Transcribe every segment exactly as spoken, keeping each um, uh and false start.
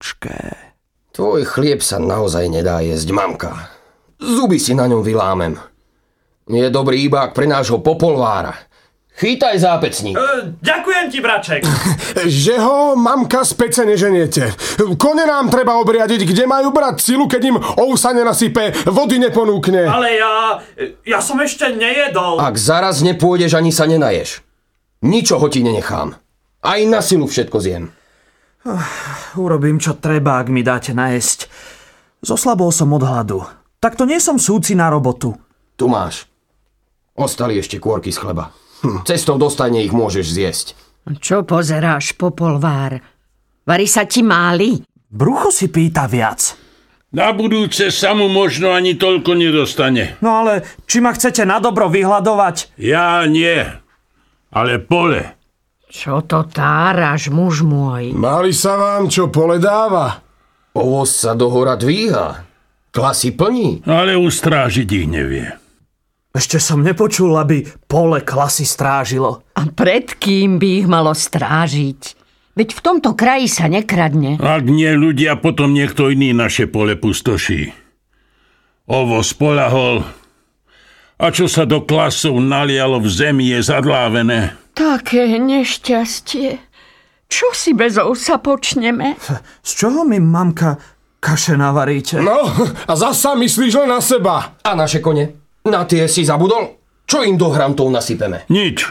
ťažké. Tvoj chlieb sa naozaj nedá jesť, mamka. Zuby si na ňom vylámem. Je dobrý ibák pre nášho popolvára. Chytaj zápecník. E, ďakujem ti, braček. Že ho, mamka, z pece neženiete. Kone nám treba obriadiť, kde majú brať silu, keď im ousa nenasype, vody neponúkne. Ale ja... ja som ešte nejedol. Ak zaraz nepôjdeš, ani sa nenaješ. Ničoho ti nenechám. Aj na silu všetko zjem. Uh, urobím, čo treba, ak mi dáte najesť. Zoslabol som od hladu. Tak to nie som súci na robotu. Tu máš. Ostali ešte kôrky z chleba. Hm. Cestou do stajne ich môžeš zjesť. Čo pozeráš, popolvár? Varí sa ti máli? Brucho si pýta viac. Na budúce sa mu možno ani toľko nedostane. No ale či ma chcete na dobro vyhľadovať? Ja nie, ale pole. Čo to táraš, muž môj? Mali sa vám čo pole dáva? Ovoz sa do hora dvíha. Klasy plní. Ale ustrážiť ich nevie. Ešte som nepočul, aby pole klasy strážilo. A pred kým by ich malo strážiť? Veď v tomto kraji sa nekradne. Ak nie ľudia, potom niekto iný naše pole pustoší. Ovo spolahol. A čo sa do klasov nalialo v zemi, je zadlávené. Také nešťastie. Čo si bez ousa počneme? Z čoho mi, mamka, kaše navaríte? No, a zasa myslíš len na seba. A naše kone? Na tie si zabudol? Čo im do hrantov nasypeme? Nič.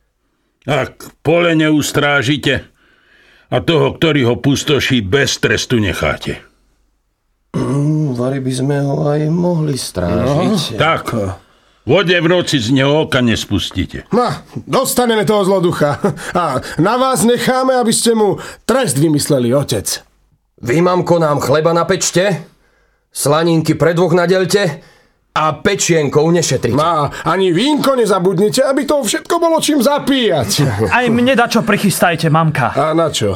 Ak pole neustrážite a toho, ktorý ho pustoší, bez trestu necháte. Mm, vari by sme ho aj mohli strážiť. No, tak. Vode v noci z neho oka nespustíte. No, dostaneme toho zloducha. A na vás necháme, aby ste mu trest vymysleli, otec. Vy, mamko, nám chleba napečte, slaninky pre dvoch nadelte a pečienkou nešetrite. Má, ani vínko nezabudnite, aby to všetko bolo čím zapíjať. Aj mne dačo prichystajte, mamka. A na čo?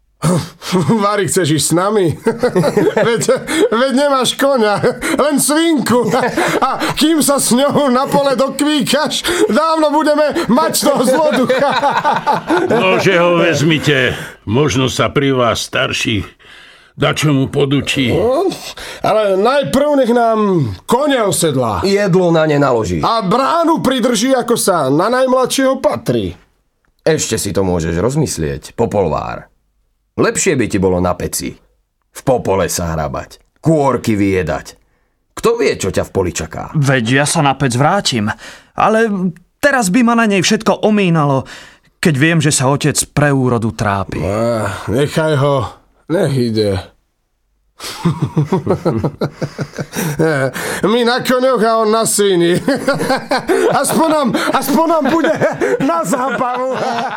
Vary, chceš ísť s nami? veď, veď nemáš koňa, len svinku. A kým sa s ňou na pole dokvíkaš, dávno budeme mať toho zloducha. Nože ho vezmite, možno sa pri vás starších dačo mu podučí. No, ale najprv nech nám koňa osedlá. Jedlo na ne naloží. A bránu pridrží, ako sa na najmladšieho patrí. Ešte si to môžeš rozmyslieť, popolvár. Lepšie by ti bolo na peci. V popole sa hrabať. Kôrky vyjedať. Kto vie, čo ťa v poli čaká? Veď ja sa na pec vrátim. Ale teraz by ma na nej všetko omínalo, keď viem, že sa otec pre úrodu trápi. Ah, nechaj ho. Nech ide. My na koňoch a on na svíni. Aspoň nám, aspoň nám bude na zábavu.